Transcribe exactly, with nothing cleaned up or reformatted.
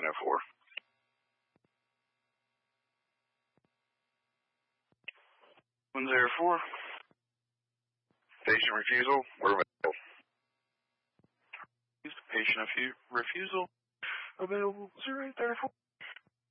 oh four. one zero four. Patient refusal, we're available. Patient refusal, available zero eight three four.